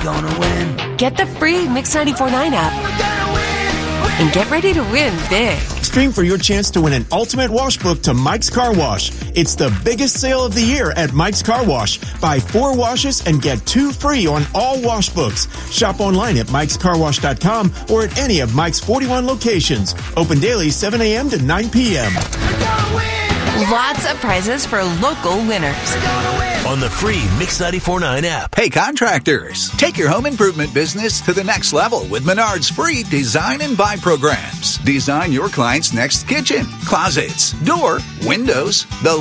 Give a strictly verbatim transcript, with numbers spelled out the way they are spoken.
gonna win. Get the free Mix ninety-four point nine app and get ready to win big. Stream for your chance to win an ultimate wash book to Mike's Car Wash. It's the biggest sale of the year at Mike's Car Wash. Buy four washes and get two free on all wash books. Shop online at mikes car wash dot com or at any of Mike's forty-one locations. Open daily seven a.m. to nine p.m. Lots of prizes for local winners. On the free Mix ninety-four point nine app. Hey, contractors, take your home improvement business to the next level with Menard's free design and buy programs. Design your client's next kitchen, closets, door, windows, the